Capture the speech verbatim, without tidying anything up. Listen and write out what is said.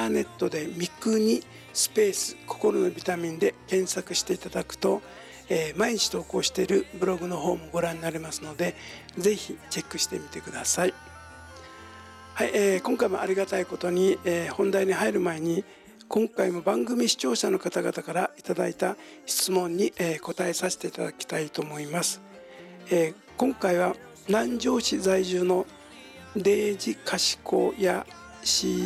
ーネットで三国スペース心のビタミンで検索していただくと、えー、毎日投稿しているブログの方もご覧になれますので、ぜひチェックしてみてください。はい、えー、今回もありがたいことに、えー、本題に入る前に今回も番組視聴者の方々からいただいた質問に、えー、答えさせていただきたいと思います。えー、今回は南城市在住のデイジカシコやシ